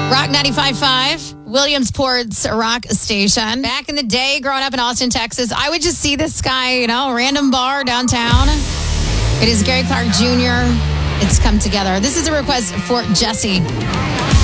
Rock 95.5, Williamsport's rock station. Back in the day, growing up in Austin, Texas, I would just see this guy, random bar downtown. It is Gary Clark Jr. It's Come Together. This is a request for Jesse.